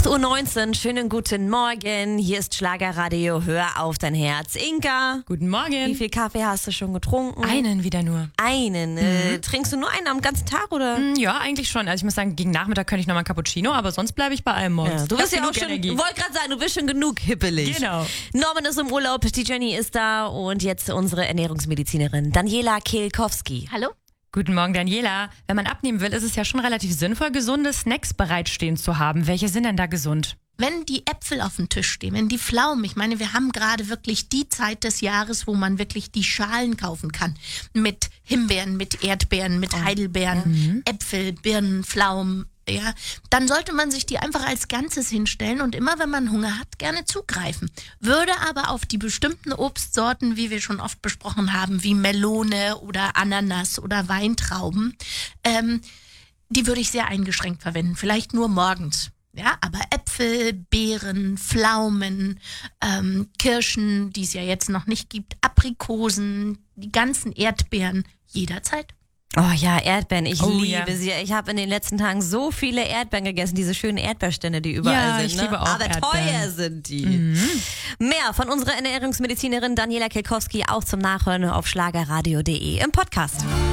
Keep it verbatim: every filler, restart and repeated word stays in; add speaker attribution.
Speaker 1: Uhr neunzehn, schönen guten Morgen. Hier ist Schlagerradio, hör auf dein Herz. Inka,
Speaker 2: guten Morgen.
Speaker 1: Wie viel Kaffee hast du schon getrunken?
Speaker 2: Einen wieder nur.
Speaker 1: Einen? Mhm. Äh, trinkst du nur einen am ganzen Tag, oder?
Speaker 2: Ja, eigentlich schon. Also ich muss sagen, gegen Nachmittag könnte ich noch mal ein Cappuccino, aber sonst bleibe ich bei allem morgens.
Speaker 1: Ja, du bist ja auch schon, wollte gerade sagen, du bist schon genug hippelig.
Speaker 2: Genau.
Speaker 1: Norman ist im Urlaub, die Jenny ist da und jetzt unsere Ernährungsmedizinerin Daniela Kehlkowski.
Speaker 3: Hallo.
Speaker 2: Guten Morgen, Daniela. Wenn man abnehmen will, ist es ja schon relativ sinnvoll, gesunde Snacks bereitstehen zu haben. Welche sind denn da gesund?
Speaker 3: Wenn die Äpfel auf dem Tisch stehen, wenn die Pflaumen, ich meine, wir haben gerade wirklich die Zeit des Jahres, wo man wirklich die Schalen kaufen kann. Mit Himbeeren, mit Erdbeeren, mit Heidelbeeren, mhm. Äpfel, Birnen, Pflaumen. Ja, dann sollte man sich die einfach als Ganzes hinstellen und immer, wenn man Hunger hat, gerne zugreifen. Würde aber auf die bestimmten Obstsorten, wie wir schon oft besprochen haben, wie Melone oder Ananas oder Weintrauben, ähm, die würde ich sehr eingeschränkt verwenden. Vielleicht nur morgens. Ja, aber Äpfel, Beeren, Pflaumen, ähm, Kirschen, die es ja jetzt noch nicht gibt, Aprikosen, die ganzen Erdbeeren, jederzeit.
Speaker 1: Oh ja, Erdbeeren, ich
Speaker 2: oh,
Speaker 1: liebe
Speaker 2: ja.
Speaker 1: sie. Ich habe in den letzten Tagen so viele Erdbeeren gegessen, diese schönen Erdbeerstände, die überall
Speaker 2: ja,
Speaker 1: sind.
Speaker 2: Ich
Speaker 1: ne?
Speaker 2: liebe auch
Speaker 1: Aber
Speaker 2: Erdbeeren.
Speaker 1: Teuer sind die.
Speaker 2: Mhm.
Speaker 1: Mehr von unserer Ernährungsmedizinerin Daniela Kehlkowski auch zum Nachhören auf schlagerradio punkt de im Podcast.